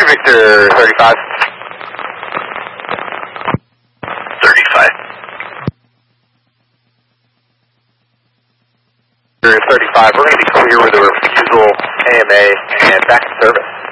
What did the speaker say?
Victor 35. 35. 35, we're going to be clear with a refusal AMA and back in service.